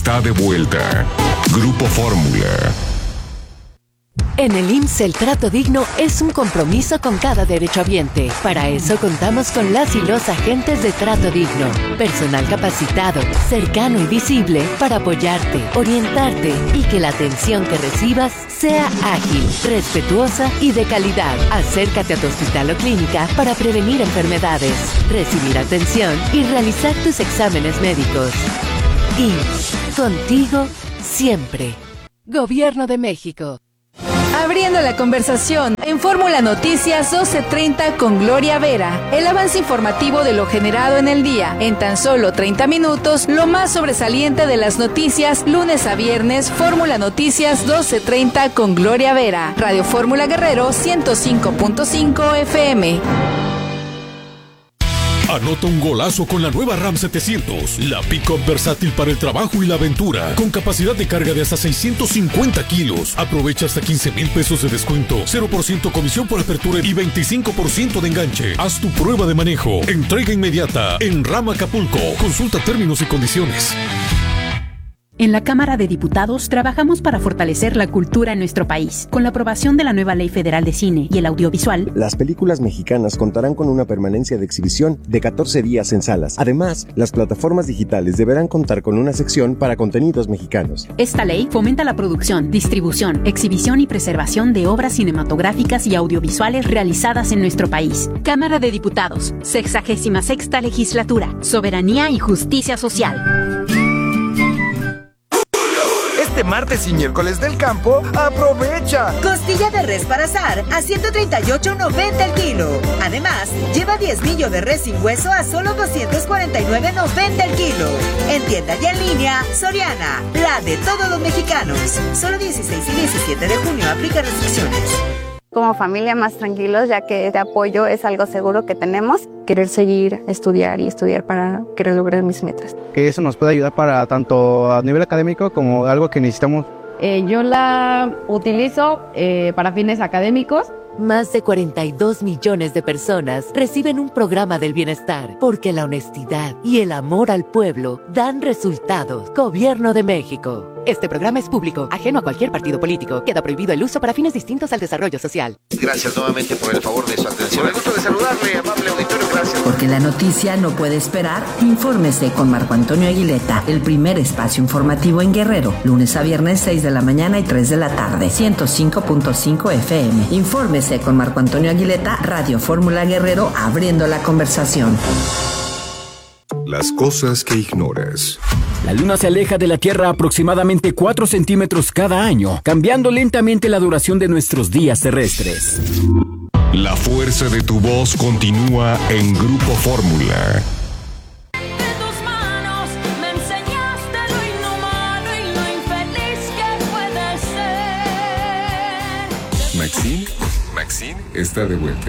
Está de vuelta. Grupo Fórmula. En el IMSS el trato digno es un compromiso con cada derechohabiente. Para eso contamos con las y los agentes de trato digno. Personal capacitado, cercano y visible para apoyarte, orientarte y que la atención que recibas sea ágil, respetuosa y de calidad. Acércate a tu hospital o clínica para prevenir enfermedades, recibir atención y realizar tus exámenes médicos. IMSS, contigo siempre. Gobierno de México. Abriendo la conversación en Fórmula Noticias 12:30 con Gloria Vera. El avance informativo de lo generado en el día. En tan solo 30 minutos, lo más sobresaliente de las noticias, lunes a viernes, Fórmula Noticias 12:30 con Gloria Vera. Radio Fórmula Guerrero 105.5 FM. Anota un golazo con la nueva Ram 700, la pick-up versátil para el trabajo y la aventura, con capacidad de carga de hasta 650 kilos. Aprovecha hasta 15,000 pesos de descuento, 0% comisión por apertura y 25% de enganche. Haz tu prueba de manejo. Entrega inmediata en Ram Acapulco. Consulta términos y condiciones. En la Cámara de Diputados trabajamos para fortalecer la cultura en nuestro país. Con la aprobación de la nueva Ley Federal de Cine y el Audiovisual, las películas mexicanas contarán con una permanencia de exhibición de 14 días en salas. Además, las plataformas digitales deberán contar con una sección para contenidos mexicanos. Esta ley fomenta la producción, distribución, exhibición y preservación de obras cinematográficas y audiovisuales realizadas en nuestro país. Cámara de Diputados, 66ª Legislatura, Soberanía y Justicia Social. Este martes y miércoles del campo, ¡aprovecha! Costilla de res para asar a 138.90 el kilo. Además, lleva 10 millo de res sin hueso a solo 249.90 el kilo. En tienda y en línea, Soriana, la de todos los mexicanos. Solo 16 y 17 de junio aplica restricciones. Como familia más tranquilos, ya que este apoyo es algo seguro que tenemos. Querer seguir, estudiar para querer lograr mis metas. Que eso nos puede ayudar para tanto a nivel académico como algo que necesitamos. Yo la utilizo para fines académicos. Más de 42 millones de personas reciben un programa del bienestar porque la honestidad y el amor al pueblo dan resultados. Gobierno de México. Este programa es público, ajeno a cualquier partido político. Queda prohibido el uso para fines distintos al desarrollo social. Gracias nuevamente por el favor de su atención. Me gusta de saludarle, amable auditorio, gracias. Porque la noticia no puede esperar, infórmese con Marco Antonio Aguileta, el primer espacio informativo en Guerrero, lunes a viernes 6 de la mañana y 3 de la tarde, 105.5 FM. Infórmese con Marco Antonio Aguileta, Radio Fórmula Guerrero, abriendo la conversación. Las cosas que ignoras. La Luna se aleja de la Tierra aproximadamente 4 centímetros cada año, cambiando lentamente la duración de nuestros días terrestres. La fuerza de tu voz continúa en Grupo Fórmula. Maxine está de vuelta.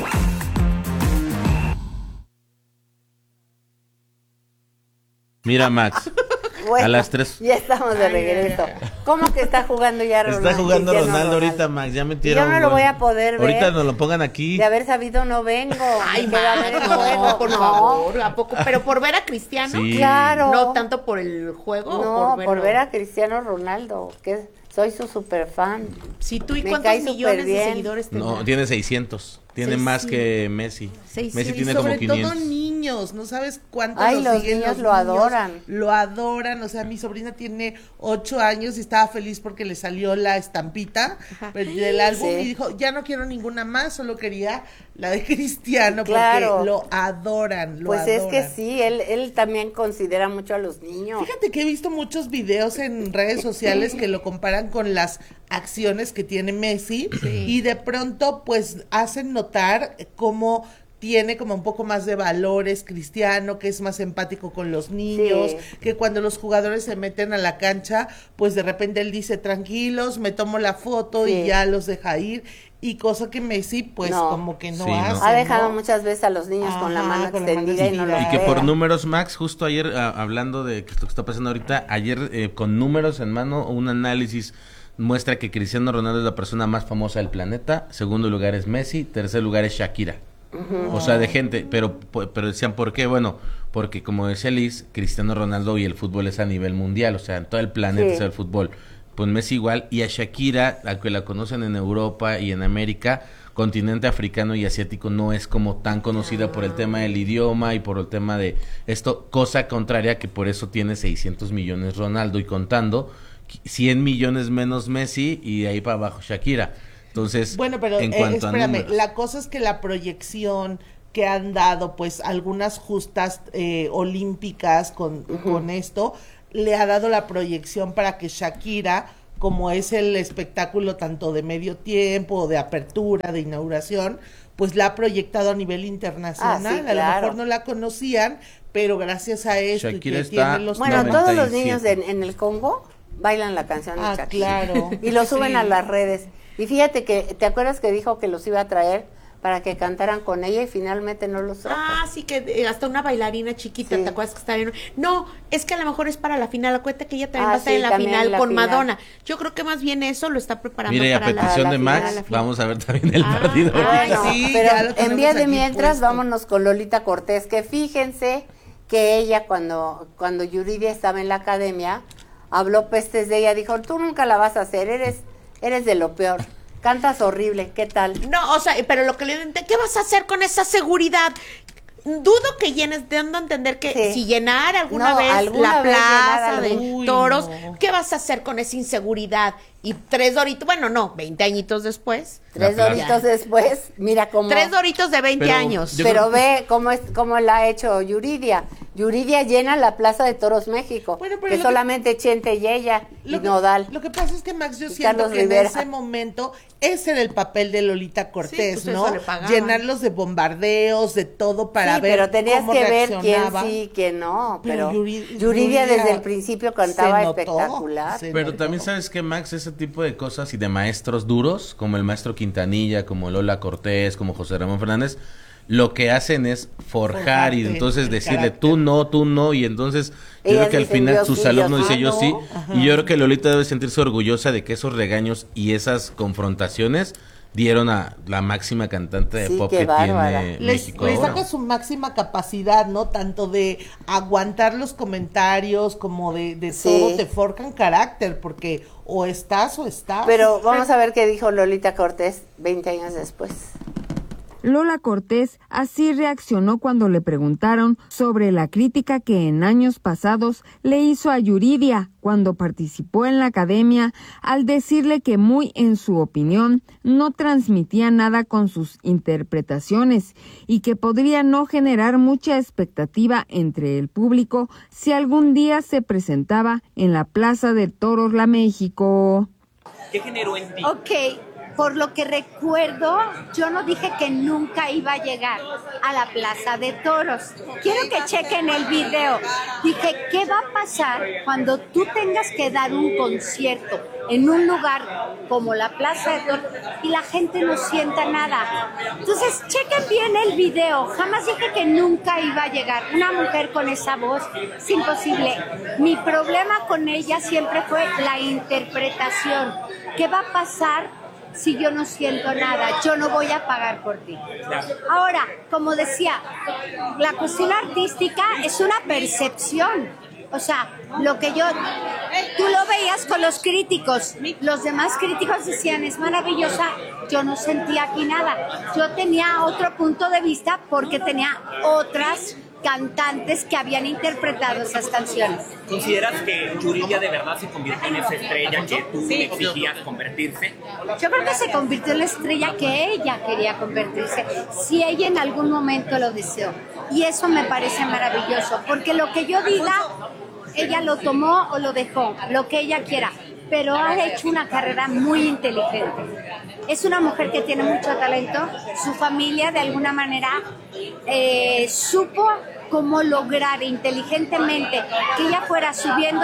Mira, Max. Bueno, a las 3. Ya estamos de regreso. ¿Cómo que está jugando ya Ronaldo? Está jugando Ronaldo ahorita, Max. Ya metieron. Yo no lo voy a poder ver. Ahorita nos lo pongan aquí. De haber sabido no vengo. Ay, no, por favor. ¿A poco? Pero por ver a Cristiano. Sí. Claro. No tanto por el juego. No, por ver a Cristiano Ronaldo, que soy su super fan. Sí, tú y cuántos millones de seguidores tenés. No, tiene 600. Tiene más que Messi. 600. Messi tiene como 500. Sobre todo niños, no sabes cuántos los niños lo adoran. Lo adoran, o sea, mi sobrina tiene 8 años y estaba feliz porque le salió la estampita del álbum y dijo, ya no quiero ninguna más, solo quería la de Cristiano porque lo adoran, Pues es que sí, él también considera mucho a los niños. Fíjate que he visto muchos videos en redes sociales que lo comparan con las acciones que tiene Messi y de pronto pues hacen notar cómo tiene como un poco más de valores Cristiano, que es más empático con los niños, que cuando los jugadores se meten a la cancha, pues de repente él dice, tranquilos, me tomo la foto y ya los deja ir, y cosa que Messi pues como que no hace. Ha dejado muchas veces a los niños con la mano extendida y no lo Y que por números, Max, justo ayer, hablando de lo que está pasando ahorita, ayer con números en mano, un análisis muestra que Cristiano Ronaldo es la persona más famosa del planeta, segundo lugar es Messi, tercer lugar es Shakira. O sea, de gente, pero decían, ¿por qué? Bueno, porque como decía Liz, Cristiano Ronaldo y el fútbol es a nivel mundial, o sea, en todo el planeta es el fútbol. Pues Messi igual, y a Shakira, a que la conocen en Europa y en América, continente africano y asiático no es como tan conocida por el tema del idioma y por el tema de esto, cosa contraria que por eso tiene 600 millones Ronaldo y contando, 100 millones menos Messi y de ahí para abajo Shakira. Entonces, bueno, pero en cuanto a números, la cosa es que la proyección que han dado pues algunas justas olímpicas con esto, le ha dado la proyección para que Shakira, como es el espectáculo tanto de medio tiempo, de apertura, de inauguración, pues la ha proyectado a nivel internacional. Claro. A lo mejor no la conocían, pero gracias a esto Shakira y que tiene los... Bueno, todos los niños en el Congo bailan la canción de Shakira. Claro. Y lo suben a las redes. Y fíjate que, ¿te acuerdas que dijo que los iba a traer para que cantaran con ella y finalmente no los trajo? Sí, que hasta una bailarina chiquita, ¿te acuerdas que estaba en... No, es que a lo mejor es para la final, acuérdate que ella también va a estar en la final con Madonna. Yo creo que más bien eso lo está preparando para para la petición de Max, vamos a ver también el partido. Pero en vía de mientras, vámonos con Lolita Cortés, que fíjense que ella cuando Yuridia estaba en la academia, habló pestes de ella, dijo, tú nunca la vas a hacer, eres de lo peor. Cantas horrible, ¿qué tal? No, o sea, pero lo que le dije, ¿qué vas a hacer con esa seguridad? Dudo que llenes, dando a entender que si llenar alguna vez la plaza de toros, ¿qué vas a hacer con esa inseguridad? Y 3 doritos, 20 añitos después. 3 doritos después, mira cómo... 3 doritos de 20 años. Pero ve cómo la ha hecho Yuridia. Yuridia llena la Plaza de Toros México, que solamente Chente y ella, y Nodal. Lo que pasa es que, Max, yo siento que en ese momento ese era el papel de Lolita Cortés, ¿no? Llenarlos de bombardeos, de todo para ver pero tenías cómo que ver reaccionaba. quién sí, quién no. Pero Yuridia desde el principio cantaba espectacular. Pero también sabes que, Max, ese tipo de cosas y de maestros duros, como el maestro Quintanilla, como Lola Cortés, como José Ramón Fernández, lo que hacen es forjar y entonces decirle tú no, y entonces yo creo que al final sus alumnos dicen yo sí, y yo creo que Lolita debe sentirse orgullosa de que esos regaños y esas confrontaciones dieron a la máxima cantante de pop que tiene México les ahora. saca su máxima capacidad, ¿no? Tanto de aguantar los comentarios como de todo, te forjan carácter, porque o estás. Pero vamos a ver qué dijo Lolita Cortés 20 años después. Lola Cortés así reaccionó cuando le preguntaron sobre la crítica que en años pasados le hizo a Yuridia cuando participó en la academia, al decirle que muy en su opinión no transmitía nada con sus interpretaciones y que podría no generar mucha expectativa entre el público si algún día se presentaba en la Plaza de Toros La México. ¿Qué generó en ti? Por lo que recuerdo, yo no dije que nunca iba a llegar a la Plaza de Toros. Quiero que chequen el video. Dije, ¿qué va a pasar cuando tú tengas que dar un concierto en un lugar como la Plaza de Toros y la gente no sienta nada? Entonces, chequen bien el video. Jamás dije que nunca iba a llegar. Una mujer con esa voz, es imposible. Mi problema con ella siempre fue la interpretación. ¿Qué va a pasar si yo no siento nada? Yo no voy a pagar por ti. Ahora, como decía, la cuestión artística es una percepción. O sea, tú lo veías con los críticos. Los demás críticos decían, es maravillosa. Yo no sentía aquí nada. Yo tenía otro punto de vista porque tenía otras cantantes que habían interpretado esas canciones. ¿Consideras que Yuridia de verdad se convirtió en esa estrella que tú le exigías convertirse? Yo creo que se convirtió en la estrella que ella quería convertirse, si ella en algún momento lo deseó. Y eso me parece maravilloso, porque lo que yo diga, ella lo tomó o lo dejó, lo que ella quiera, pero ha hecho una carrera muy inteligente. Es una mujer que tiene mucho talento, su familia de alguna manera supo cómo lograr inteligentemente que ella fuera subiendo,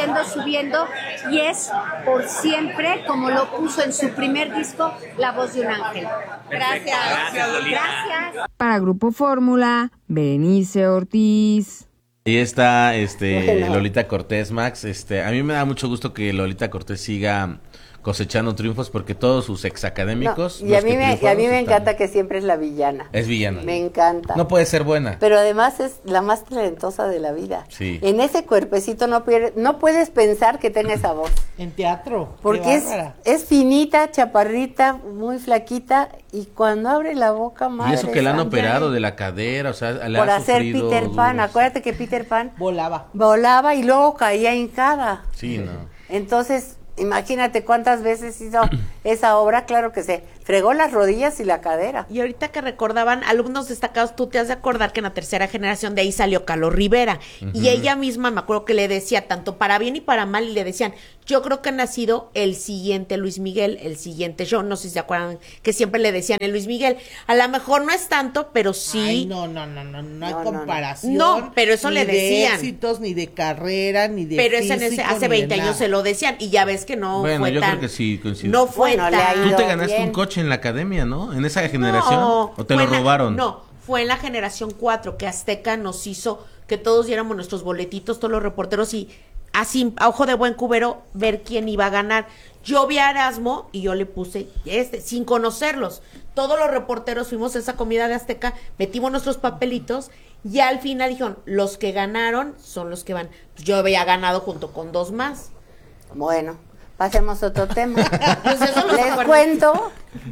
y es por siempre, como lo puso en su primer disco, La Voz de un Ángel. Gracias. Gracias. Para Grupo Fórmula, Berenice Ortiz. Ahí está Lolita Cortés, Max. A mí me da mucho gusto que Lolita Cortés siga cosechando triunfos porque todos sus exacadémicos... No, y a mí me encanta que siempre es la villana. Es villana. Me encanta. No puede ser buena. Pero además es la más talentosa de la vida. Sí. En ese cuerpecito no puedes pensar que tenga esa voz. En teatro. Porque es finita, chaparrita, muy flaquita, y cuando abre la boca, madre. Y eso que la han operado de la cadera, o sea, le por ha hacer sufrido Peter Pan. duros. Acuérdate que Peter Pan volaba y luego caía hincada. Sí, no. Entonces, imagínate cuántas veces hizo esa obra. Claro que se fregó las rodillas y la cadera. Y ahorita que recordaban alumnos destacados, tú te has de acordar que en la tercera generación de ahí salió Carlos Rivera. Y ella misma, me acuerdo que le decía, tanto para bien y para mal, y le decían, yo creo que ha nacido el siguiente Luis Miguel, el siguiente yo. No sé si se acuerdan que siempre le decían el Luis Miguel. A lo mejor no es tanto, pero sí. Ay, no hay comparación. No, pero eso le decían. Ni de éxitos, ni de carrera, ni de pero físico, hace 20 años se lo decían, y ya ves que no fue tan... Bueno, yo creo que sí coincido. No fue tan... Tú te ganaste un coche en la academia, ¿no? En esa generación. ¿O te lo robaron? No, fue en la generación 4 que Azteca nos hizo que todos diéramos nuestros boletitos, todos los reporteros, y así, a ojo de buen cubero, ver quién iba a ganar. Yo vi a Erasmo y yo le puse sin conocerlos. Todos los reporteros fuimos a esa comida de Azteca, metimos nuestros papelitos, y al final dijeron, los que ganaron son los que van. Yo había ganado junto con 2 más. Bueno, pasemos a otro tema. Pues les cuento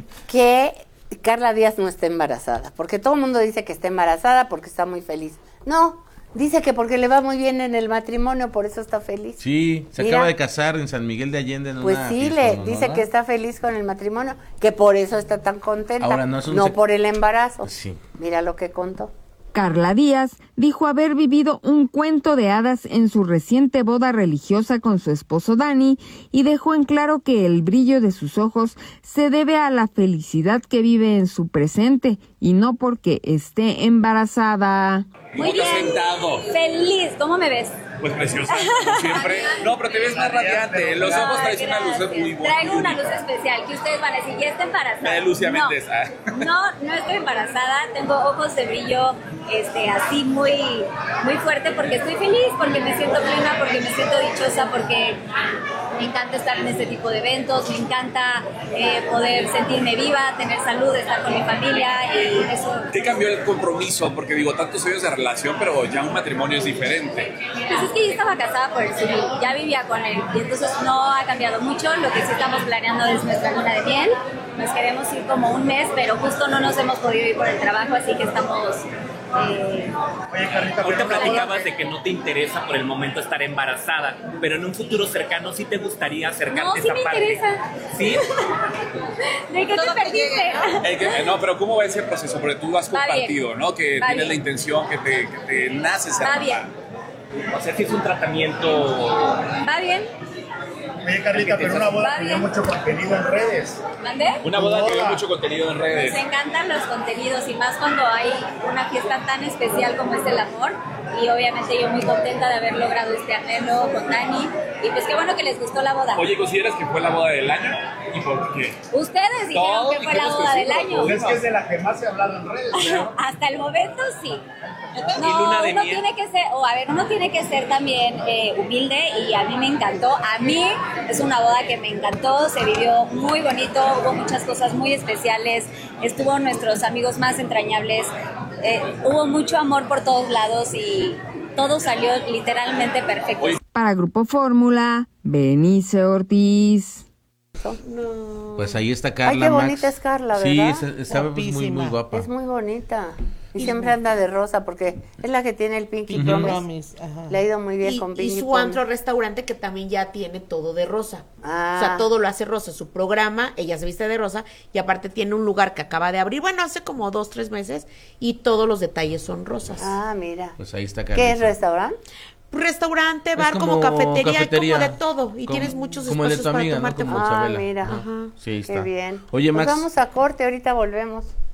que Carla Díaz no está embarazada, porque todo el mundo dice que está embarazada porque está muy feliz. No, dice que porque le va muy bien en el matrimonio, por eso está feliz. Sí, acaba de casar en San Miguel de Allende. Pues sí, dice que está feliz con el matrimonio, que por eso está tan contenta. Ahora, no por el embarazo. Sí. Mira lo que contó. Carla Díaz dijo haber vivido un cuento de hadas en su reciente boda religiosa con su esposo Dani, y dejó en claro que el brillo de sus ojos se debe a la felicidad que vive en su presente y no porque esté embarazada. Muy bien, feliz, ¿cómo me ves? Pues preciosa, como siempre. No, pero te ves más radiante. Los ojos traes una luz muy buena. Traigo una luz especial que ustedes van a decir, ¿ya está embarazada? De Lucia Méndez. No estoy embarazada. Tengo ojos de brillo así muy fuerte porque estoy feliz, porque me siento plena, porque me siento dichosa, porque me encanta estar en este tipo de eventos, me encanta poder sentirme viva, tener salud, estar con mi familia y eso. ¿Qué cambió el compromiso? Porque digo, tantos años de relación, pero ya un matrimonio es diferente. Pues es que yo estaba casada por el civil, ya vivía con él y entonces no ha cambiado mucho. Lo que sí estamos planeando es nuestra luna de miel. Nos queremos ir como un mes, pero justo no nos hemos podido ir por el trabajo, así que estamos... Oye, Carlita, ahorita platicabas de que no te interesa por el momento estar embarazada, pero en un futuro cercano sí te gustaría acercarte a esa parte. No, sí me interesa. ¿Sí? ¿De qué te perdiste? No, pero ¿cómo va ese proceso? Porque tú has compartido, ¿no? Que tienes la intención, que te nace ser mamá. Bien. O sea, si es un tratamiento... Va bien. Oye, Carlita, pero una boda que dio mucho contenido en redes. ¿Mandé? Una boda que dio mucho contenido en redes. Nos encantan los contenidos y más cuando hay una fiesta tan especial como es el amor. Y obviamente yo muy contenta de haber logrado este anhelo con Dani. Y pues qué bueno que les gustó la boda. Oye, ¿consideras que fue la boda del año? ¿Y por qué? Ustedes dijeron que fue la boda del año. Es que es de la que más se ha hablado en redes, ¿no? Hasta el momento sí. No, uno tiene que ser también humilde, y a mí me encantó. A mí es una boda que me encantó, se vivió muy bonito, hubo muchas cosas muy especiales, estuvo nuestros amigos más entrañables, hubo mucho amor por todos lados y todo salió literalmente perfecto. Para Grupo Fórmula, Benice Ortiz. Pues ahí está Carla. Ay, qué bonita es Carla, ¿verdad? Sí, está muy guapa. Es muy bonita. Y siempre anda de rosa porque es la que tiene el Pinky Promise. Le ha ido muy bien con Pinky Promise. Y su antro restaurante que también ya tiene todo de rosa. O sea, todo lo hace rosa. Su programa, ella se viste de rosa y aparte tiene un lugar que acaba de abrir, bueno, hace como 2-3 meses, y todos los detalles son rosas. Mira. Pues ahí está Carla. ¿Qué es restaurante? Restaurante, bar, como cafetería, como de todo. Y tienes muchos espacios para tomarte fotos. Mira. Sí, está. Qué bien. Oye, Max. Pues vamos a corte, ahorita volvemos.